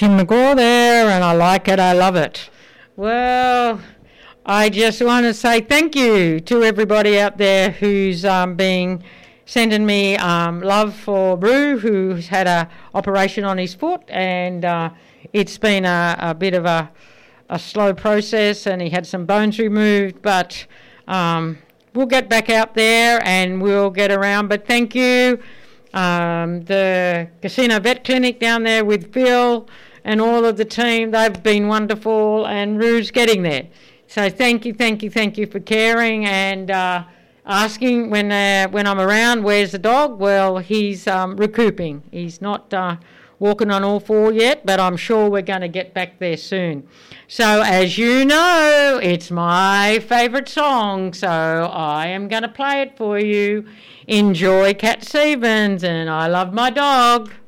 Tim McGraw there, and I like it, I love it. Well, I just want to say thank you to everybody out there who's been sending me love for Roo, who's had a operation on his foot, and it's been a bit of a slow process, and he had some bones removed, but we'll get back out there and we'll get around. But thank you, the Casino Vet Clinic down there with Phil and all of the team. They've been wonderful, and Roo's getting there. So thank you for caring and asking when I'm around, where's the dog? Well, he's recouping. He's not walking on all four yet, but I'm sure we're going to get back there soon. So as you know, it's my favourite song, so I am going to play it for you. Enjoy Cat Stevens, and I love my dog.